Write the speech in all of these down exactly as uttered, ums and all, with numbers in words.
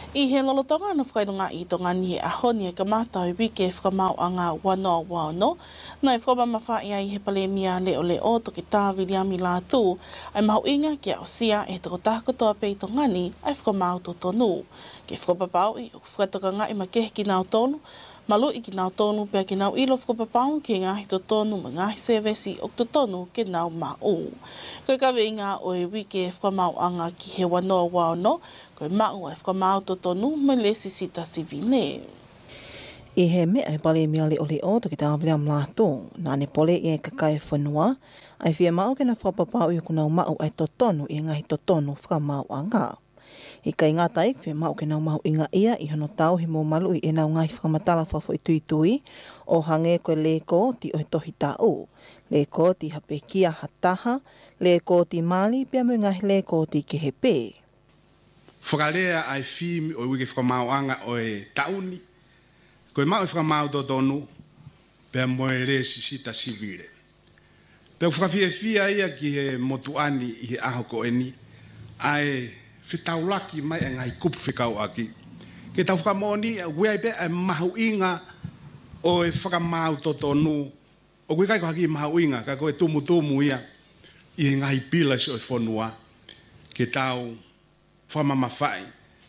I he lolotonga na whakainunga I tonga ni he ahoni e kamata i wike whakamau a ngā wanoa wano. Nai whakamawha ia I he palemia leo leo toki tāwiri ami lātū, ai mahu inga ki a osia e toko tākotoa pei tongani ai whakamau to tonu. Ke whakapapau I o whakatoka ngā I makehe ki nāu tonu, malu I ki nāu tonu pia ki nāu ilo whakapapau ki ngāhi to tonu ma ngāhi sevesi o to tonu ke nāu mau. Koe kawe I ngā o e wike whakamau anga ki he wanoa wano, koe mau e whakamau to tonu me le sisita sivine. I he mea e pale mea leo leo toki tāwiri am lātō, nā ne pole I e kakai whanua, ai whia mau ke na whapapau I kunau mau ai totonu I ngahi totonu whakamau a ngā. I kai ngā taik whia mau ke nau mahu I ngā ia I hono tau he mō malu I e nau ngahi whakamatala whafo I tui tui, o hange koe le ko ti o he tohi tāu, le ko ti hape kia hataha, le ko ti mali pia mu ngahi le ko ti ke he pē. Whakalea ai whimi o wike whakamau anga o e tauni, koe mau e whakamau to tonu, pia moe le sisita sivire. Pia whakawhia whia ia ki he motuani I he aho ko eni, ai whitaulaki mai e ngai kupu whikau aki. Ke tau whakamoni, wea I pe e mahu inga o e whakamau to tonu, o koe kai ko haki mahu inga, ka koe tumu tumu ia, I he ngai pila si o e whanua, ke tau whamamawhai.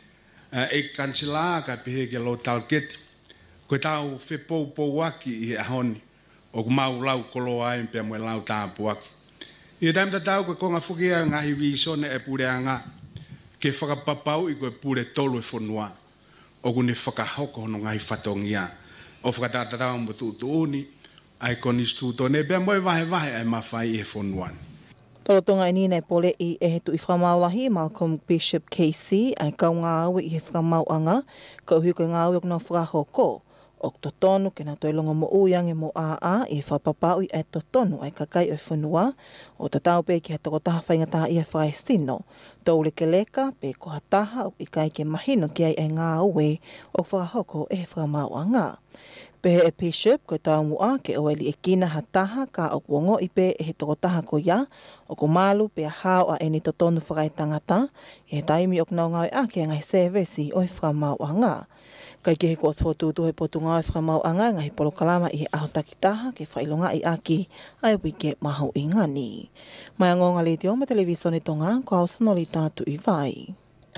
E kansila ka pehe ke lo talketi, koe tau whepou pou aki I he ahoni, o ku mau lau kolo ai pia moe lau tāpu aki. I he taimta tau koe konga whukia ngahi visone e pure anga, ke whakapapau I koe pure tolu e whanua, o ku ne whakahoko hono ngahi whatongia, o whakatātatau mbutu tuuni, ai konistu tone, pia moe vahe vahe ai mawhai I he whanuani. Torotonga I nina e pole I e he tu I whamauahi, Malcolm Bishop K C, ai kau ngā aue I he whamauanga, kau hui koe ngā aue o kuna whakahoko. O to tonu ke na toi longa mo uyange mo a a I whapapau I e to tonu ai kakai o whanua, o ta tau pe ki he toko taha whaingataha I e whaestino, tau leke leka pe ko hataha o I kai ke mahino ki ai e ngā aue o whakahoko e he whamauanga. Pehe e Bishop koe tau mua ke o eli e kina hataha ka o kuongo I pe e he toko taha ko ia, o ko malu pe a hao a eni to tonu whakai tangata, I he taimi o kunau ngau e ake ngai sevesi o he whamauanga. Kai ke he kua sotutu he potu ngau e whamauanga ngahi polo kalama I he aho takitaha ke whailonga I aki ai wike mahu I ngani. Mai angonga le te o ma televisione tonga ko au sanoli tātu I vai.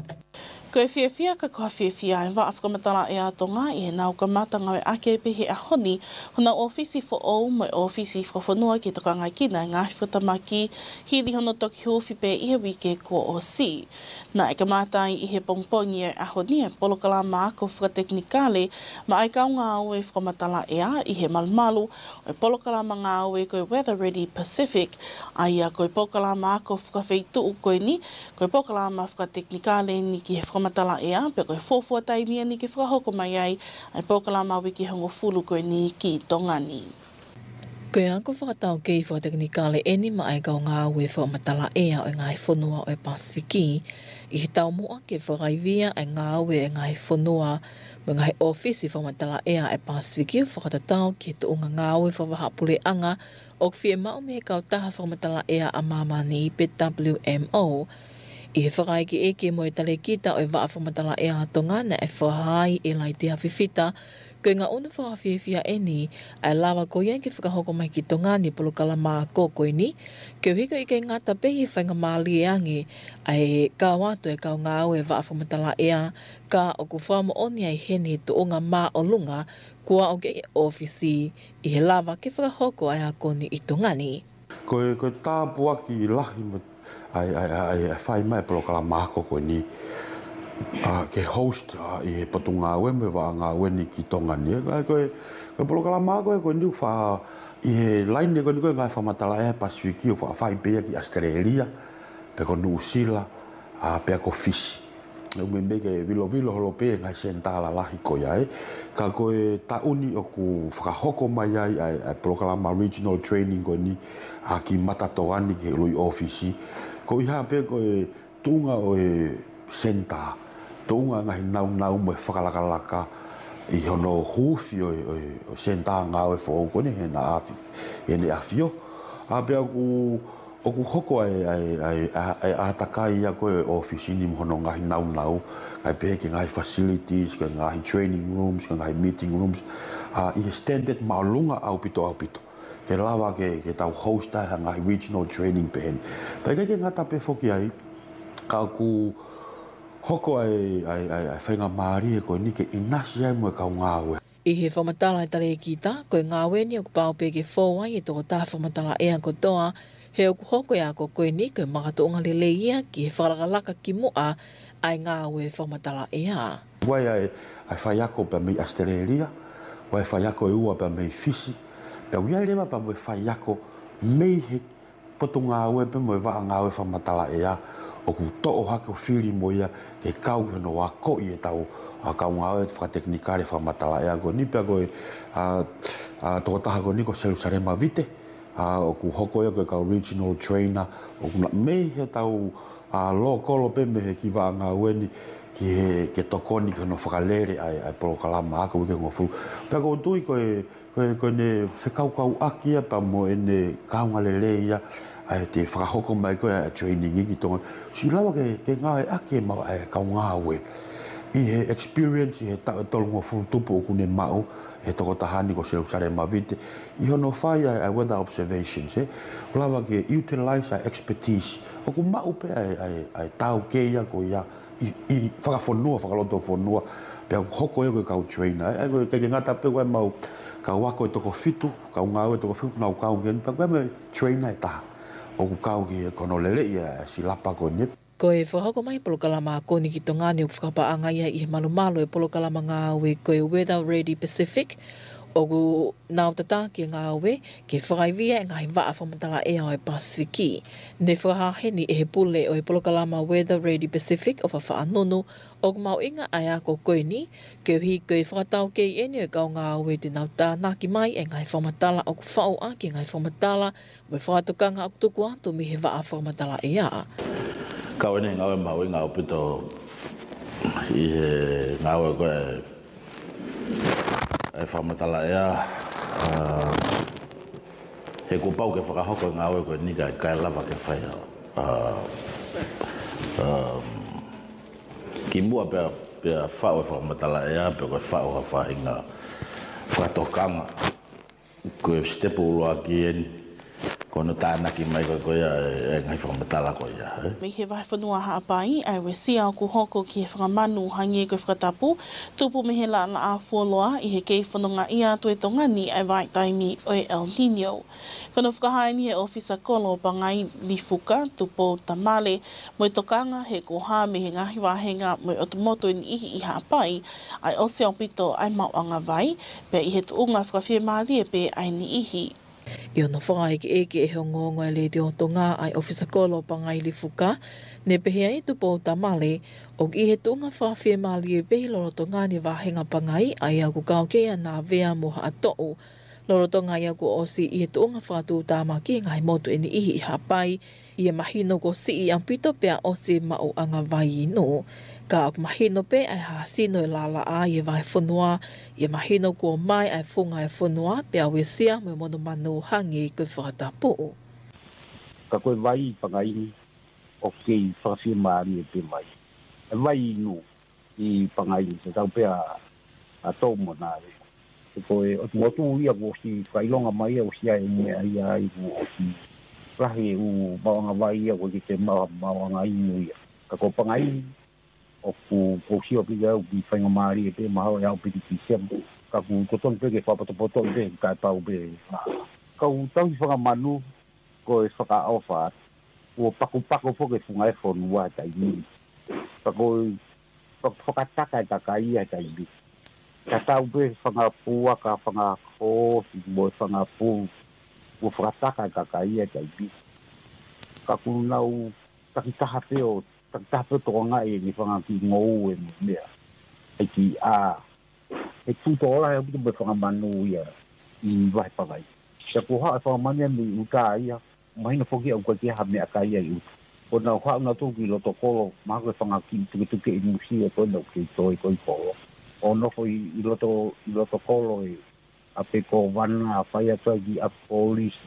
Koe whiawhia ka koha whiawhia e wa whakamatala e atonga I he nau ka matanga e ake pehe a honi hona ofisi fo o mo ofisi fo whanua ki toka ngai kina ngahi whatamaki hiri hono toki huwhi pe I he wike ko o si. Na e ka mātai I he pongpongi e a honi e polokala maako whakateknikale ma ai kau ngā aue whakamatala e a I he malmalu o e polokala ma ngā aue koe Weather Ready Pacific ai a koe polokala maako whakawheitu u koe ni koe polokala ma whakateknikale ni ki he whakamatala e a pe koe fōfua taimia ni ki whakahoko mai ai ai polokala ma wiki hongo fulu koe ni ki tongani. Koe ako whakatau kei whakateknikale eni ma ai kau ngā aue whakamatala e a o ngai whanua o e Pasifiki, I he tau mua ke whakaivia ai ngā aue e ngai whanua mo ngai ofisi whakamatala e a e Pasifiki o whakatatau ki he tuunga ngā aue whakahapule anga o whie mau me kau taha whakamatala e a a mamani I pe W M O. I he whakaiki eke mo e tale kita o e waa whakamatala e a tonga na e whahai e lai te hawhiwhita, koe ngā una whakawhiawhia e ni, ai lawa ko ian ke whakahoko mai ki tonga ni polokala maa kōkoi ni, keo hiko I kei ngata pehi whainga maali e ange, ai ka wātu e kau ngā au e waa whakamatala e a, ka o ku whamo oni ai heni to o ngā maa o lunga, kua o kei ofisi, I he lawa ke whakahoko ai a koni I tongani. Koe, koe tāpua ki lahi mo ai ai ai ai fai mai polokala maa kōkoi ni, Uh, ke host uh, I he patunga aue me wa ngā weni ki tongani. Koe koe polokala maa koe koe niu wha I he laine koe ni koe ngai whamatala e Pasifiki o wha whai pea ki Australia, pe ko New Zealand, uh, pe ko Fiji. Nau me meke vilo vilo holo pea ngai sentala lahi koe ai. Ka koe tauni o ku whakahoko mai ai ai, ai polokala maa regional training koe ni uh, ki matatoani ki lui ofisi. Ko iha pe koe tunga o e senta. Tunga ngahi nau nau mo whakalakalaka I hono huwhi o, o, o senta ngā e whaokone he na awhi. E ne awhio. A pia ku o ku hoko ai ai ai ai atakai ia ko office ni mono ngai nau nau ai pe ki ngai facilities ka ngai training rooms ka ngai meeting rooms a i standard malunga au pito au pito ke lawa ke ke tau host ai ngai regional training pen pe ke ngata pe foki ai ka ku hoko ai ai ai ai whainga maari e koe ni ke inasi ai mua kau ngāwe. I he whamatala i tare ki ta, koe ngāwe ni o ku pāo pe ke whauai e toko tā whamatala e a kotoa, he o ku hoko e a ko koe ni koe makato unga lele ia ki he wharakalaka ki mua ai ngāwe whamatala e a. Wai ai ai whaiako pa mei Australia, wai whaiako e ua pa mei Fisi, pe wia rewa pa mei whaiako mei he poto ngāwe pe mei waa ngāwe whamatala e a, o ku to'o hake o whiri mo ia ke kau ki no wako i e tau a kau ngāwe whateknikare whamatala e a ko ni pia koe toko taha ko ni ko Jerusalema vite o ku hoko ia koe kau regional trainer o ku na mei he tau lo kolo pe me he ki waa ngāwe ni ki he ke tokoni ki no whakalere ai ai polokalama ako wike ngofu pia ko tui koe koe koe ne whekau kau akia pa mo e ne kaunga lele ia ai te whakahoko mai koe a training i ki tonga. Si lawa ke, ke ngā e ake mau ai kau ngāwe. I he experience, i he tolungo furutupu o kune mau, he toko tahani ko Jerusalema vite. I hono whai ai, ai weather observations, eh? Lawa ke utilize ai expertise. O ku mau pe ai, ai, ai tau keia ko ia, i, i whakafonua, whakaloto fonua, pe au hoko e koe kau trainer. Ai koe ke ngata pe koe mau, kau wako e toko fitu, kau ngāwe toko fitu, nau kau ngeni, pe koe me trainer e taha. O ku kau ki kono lele ia si lapa ko ni. Ko e whahako mai polokalama a koni ki tongani o whakapaanga ia i he malumalo e polokalama ngā awe ko e Weather Ready Pacific o ku nāo tata ki ngā awe ke whakaivia e ngai waa whamatala e au e Pasifiki. Ne whakaheni e he pule o e polokalama Weather Ready Pacific o whawhaanono o ku mau inga ai a ko koe ni ke uhi ko e whakatau kei eni o kau ngā awe te nāo tā naki mai e ngai whamatala o ku whao a ki ngai whamatala mo e whakatokanga o tuku atu mi he waa whamatala e a. Kau ene ngāwe mau inga o pito i he ngāwe koe e whamatala ea uh, he kupau ke whakahoko ngāwe koe nika e kai lava ke whai uh, um, ki mua pia pia whao e whakamatala ea pia koe whao ha whahinga whakatokanga koe stepu ulua ki eni kono tānaki mai koe koe e ngai whakamatala koe ia. Me he wahi whanua haapai, ai we sia o ku hoko ki he whakamanu hangi e koe whakatapu, tupu me he la na a fuoloa i he kei whanunga ia tue tongani ai vai taimi o e El Nino. Kono whakahaini he ofisa kolo pa ngai li fuka tupo tamale mo i tokanga he koha me he ngahi wahenga mo i otomoto ni ihi i haapai, ai o se pito ai mauanga vai, pe i he tuunga whakawhia maari e pe ai ni ihi. I ona whakai ke eke e hongongo e le te o tonga ai ofisa kolo pa ngai li fuka, ne pehea i tupo tamale, o i he tunga whawhia mali e pehi loro tonga ni wahenga pa ngai ai a ku kau kea nā vea moha atou. Loro tonga i a ku osi i he tunga whatu tāma ki ngai motu e ni ihi i hapai, i e mahino ko si i ampito pea osi mau anga vai ino. Ka ak mahino pe ai hasino e lala a i e vai whanua, i e mahino kua mai ai whunga e whanua, pe au e sia me mono manu hangi koe whakatapu. Ka koe vai pangai o kei whakawhia maari e pe mai. E vai inu i pangai se tau pe a tau monare. E koe o motu ia ko si whailonga mai o si ai me ai ai o si rahi u mawanga vai ia ko ki te mawanga inu ia. Ka koe pangai o ku kosi o pia o ki whainga maari e pe maho e au piti ki semu. Ka ku koton pe ke whapato-poto pe kai pau pe. Ka u tau i whakamanu ko e whakaawha. Ua paku-paku fo ke whunga e whonua e taimi. Ka ko whakataka e takai e taimi. Ka tau pe whangapua ka whangako mo e whangapu. Ua whakataka e takai e taimi. Ka ku nau takitaha pe o takitaha tonga e ni whangaki ngou e mea. E ki a. E tuto ora e utu me whangamanu ia i wahi pagai. Ka ku haa e whangamanu e mi uta ia. Mahina foki au kwa kia ha mea kai ai utu. O nau haa una tuki loto kolo mako e whangaki tuke-tuke i musi e koe nau kei toi koi kolo. O nofo i loto, i loto kolo e a pe ko wana a whai atua ki a polisi.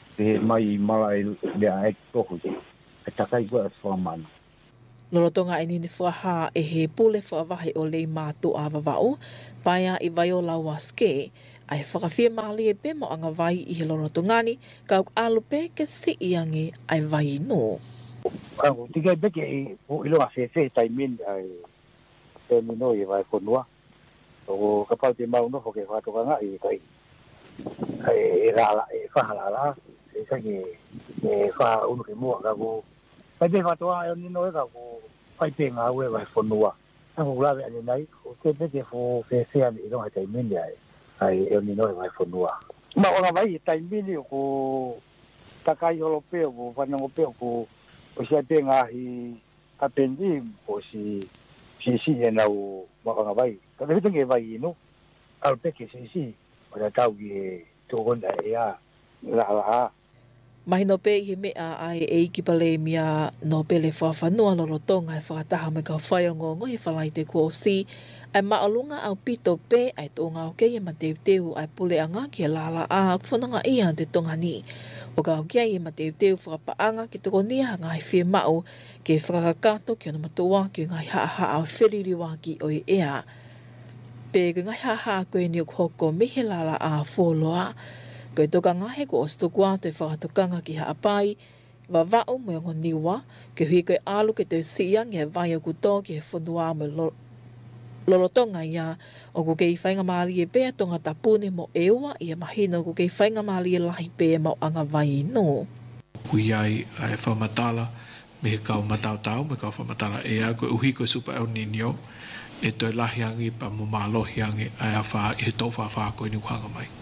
Te mai malai lea e tohu. E takai kua e whamana. Lorotonga e nini whaha e he pule whawahi o lei mātu a wawao, paia i vai o lau aske, ai whakawhia maali e pe mo anga vai i he lorotongani, ka uk alu pe ke si iangi ai vai no. Ango, tikai beke i o ilo a whewhe taimin ai e mino i vai konua. O kapau te mau nofo ke whatokanga i kai. Kai e rala, e whahalala, e kai e wha unu ke mua ka ko. Kai te whatoa e o nino e ka ko pai te ngā ue vai whanua. Ango ulawe ane nei, o te beke fo whewhe ane i ronga taimini ai. Ai e o nino e vai whanua. Ma o nga vai i taimini o ko takai holo peo ko whanango peo ko o si ate ngahi apendi o si si si e nau makanga vai. Ka te hitangi e vai ino, al peke si si, o te tau ki e tōkonda e a, la la a. Mahino pe i he mea ai e iki pale mia no pele whawhanua lorotonga e whakataha me ka whaiongongo he whalai te kua o si, ai maalunga au pito pe ai tō ngā okei e ma teu teu ai pule anga ki a la la a whananga ia te tonga ni. O ka hokia i ma teu teu whakapaanga ki toko nia ngai whia mau ke whakakato ki ona matua ki ngai haa au whiririwa ki oi ea. Pe ke ngai haa koe ni o hoko mihe lala a wholoa. Koe toka ngahe ko ostokua te whakatokanga ki haa pai, wa wao mo yongo niwa, ke hui koe alu ke te siang e vai o kuto ki he whanua mo lo lolotonga ia o ko kei whainga maali e pēa tonga tapune mo ewa i a mahina o ko kei whainga maali e lahi pēa mau anga vai no. Hui ai e whamatala me he kau matau tau, me kau whamatala e a koe uhi koe supa El Nino e toi lahi angi pa mo mālohi angi ai a wha i he tōwha wha koe ni kuhanga mai.